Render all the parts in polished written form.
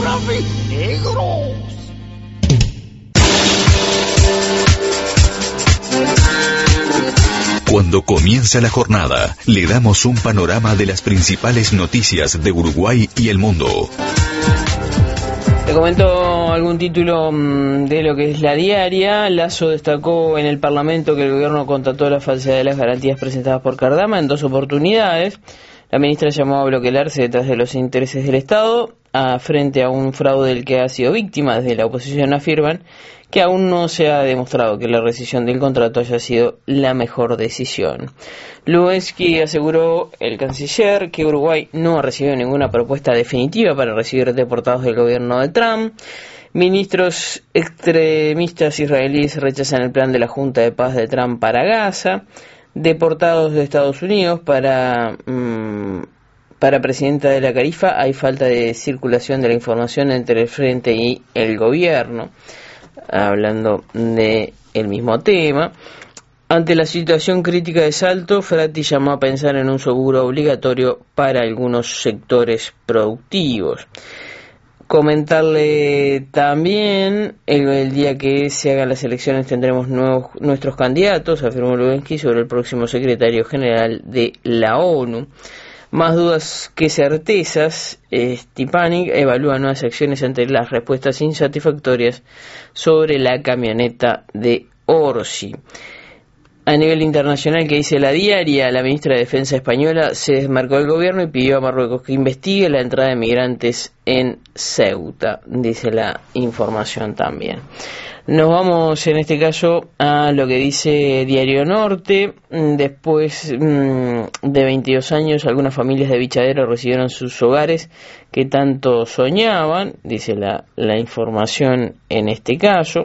Negros. Cuando comienza la jornada, le damos un panorama de las principales noticias de Uruguay y el mundo. Te comento algún título de lo que es la diaria. Lasso destacó en el Parlamento que el gobierno constató la falsedad de las garantías presentadas por Cardama en 2 oportunidades. La ministra llamó a bloquearse detrás de los intereses del Estado frente a un fraude del que ha sido víctima. Desde la oposición afirman que aún no se ha demostrado que la rescisión del contrato haya sido la mejor decisión. Lewinsky aseguró, el canciller, que Uruguay no ha recibido ninguna propuesta definitiva para recibir deportados del gobierno de Trump. Ministros extremistas israelíes rechazan el plan de la Junta de Paz de Trump para Gaza. Deportados de Estados Unidos para presidenta de la Carifa. Hay falta de circulación de la información entre el Frente y el gobierno. Hablando de el mismo tema. Ante la situación crítica de Salto, Frati llamó a pensar en un seguro obligatorio para algunos sectores productivos. Comentarle también, el día que se hagan las elecciones tendremos nuestros candidatos, afirmó Lewinsky, sobre el próximo secretario general de la ONU. Más dudas que certezas, Stepanik evalúa nuevas acciones ante las respuestas insatisfactorias sobre la camioneta de Orsi. A nivel internacional, que dice la diaria, la ministra de Defensa española se desmarcó del gobierno y pidió a Marruecos que investigue la entrada de migrantes en Ceuta, dice la información también. Nos vamos en este caso a lo que dice Diario Norte. Después de 22 años, algunas familias de Bichadero recibieron sus hogares que tanto soñaban, dice la información en este caso.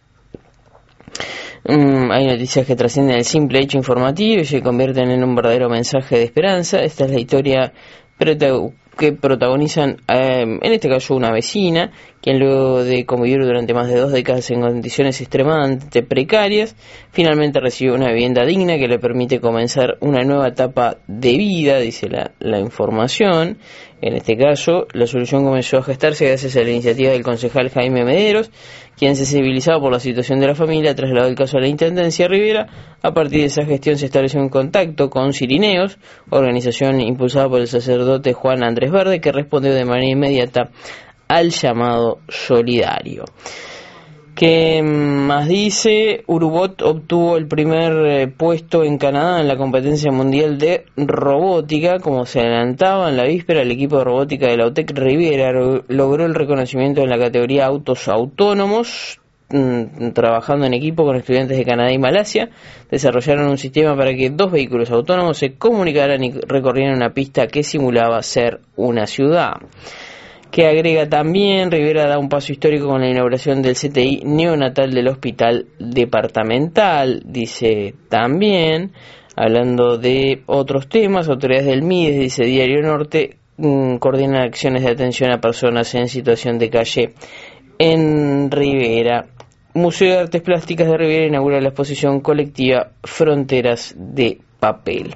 Hay noticias que trascienden el simple hecho informativo y se convierten en un verdadero mensaje de esperanza. Esta es la historia que protagonizan, en este caso, una vecina, quien luego de convivir durante más de 2 décadas en condiciones extremadamente precarias, finalmente recibió una vivienda digna que le permite comenzar una nueva etapa de vida, dice la información. En este caso, la solución comenzó a gestarse gracias a la iniciativa del concejal Jaime Mederos, quien, sensibilizado por la situación de la familia, trasladó el caso a la Intendencia Rivera. A partir de esa gestión se estableció un contacto con Cirineos, organización impulsada por el sacerdote Juan Andrés Verde, que respondió de manera inmediata al llamado solidario. ¿Qué más dice? Urubot obtuvo el primer puesto en Canadá en la competencia mundial de robótica. Como se adelantaba en la víspera, el equipo de robótica de la UTEC Riviera logró el reconocimiento en la categoría autos autónomos. Trabajando en equipo con estudiantes de Canadá y Malasia, desarrollaron un sistema para que 2 vehículos autónomos se comunicaran y recorrieran una pista que simulaba ser una ciudad. Que agrega también, Rivera da un paso histórico con la inauguración del CTI neonatal del Hospital Departamental. Dice también, hablando de otros temas, autoridades del MIDES, dice Diario Norte, coordinan acciones de atención a personas en situación de calle en Rivera. Museo de Artes Plásticas de Rivera inaugura la exposición colectiva Fronteras de Papel.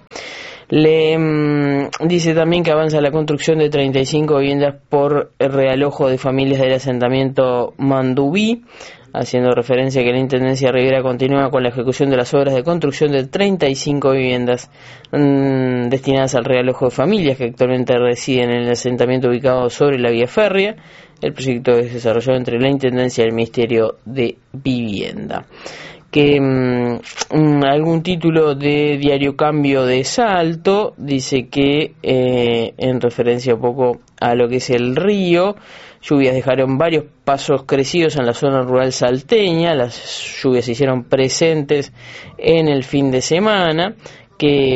Le dice también que avanza la construcción de 35 viviendas por realojo de familias del asentamiento Mandubí, haciendo referencia a que la Intendencia Rivera continúa con la ejecución de las obras de construcción de 35 viviendas destinadas al realojo de familias que actualmente residen en el asentamiento ubicado sobre la vía férrea. El proyecto es desarrollado entre la Intendencia y el Ministerio de Vivienda. Que algún título de Diario Cambio de Salto dice que en referencia un poco a lo que es el río, lluvias dejaron varios pasos crecidos en la zona rural salteña. Las lluvias se hicieron presentes en el fin de semana. Que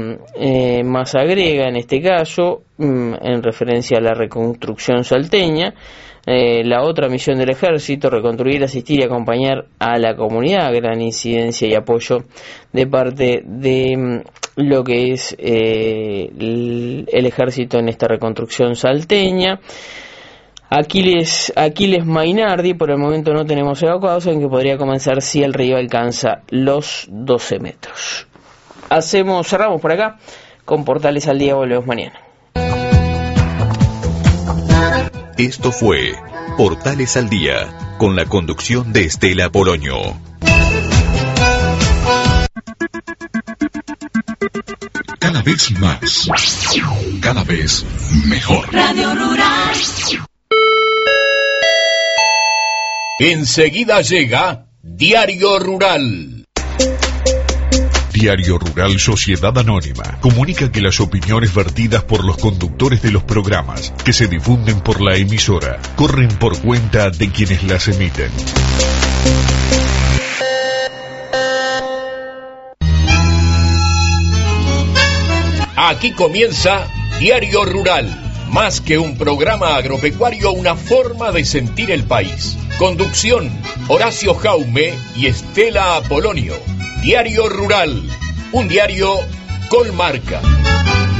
más agrega en este caso, en referencia a la reconstrucción salteña, la otra misión del ejército, reconstruir, asistir y acompañar a la comunidad, gran incidencia y apoyo de parte de lo que es el ejército en esta reconstrucción salteña. Aquiles Mainardi, por el momento no tenemos evacuados, en que podría comenzar si el río alcanza los 12 metros. Cerramos por acá con Portales al Día, volvemos mañana. Esto fue Portales al Día, con la conducción de Estela Poloño. Cada vez más, cada vez mejor. Radio Rural. Enseguida llega Diario Rural. Diario Rural Sociedad Anónima comunica que las opiniones vertidas por los conductores de los programas que se difunden por la emisora corren por cuenta de quienes las emiten. Aquí comienza Diario Rural. Más que un programa agropecuario, una forma de sentir el país. Conducción, Horacio Jaume y Estela Apolonio. Diario Rural, un diario con marca.